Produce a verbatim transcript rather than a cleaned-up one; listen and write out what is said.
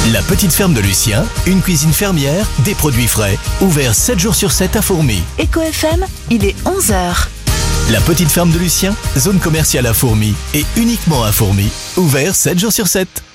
La petite ferme de Lucien, une cuisine fermière, des produits frais, ouvert sept jours sur sept à Fourmies. Eco F M, il est onze heures. La petite ferme de Lucien, zone commerciale à Fourmies et uniquement à Fourmies, ouvert sept jours sur sept.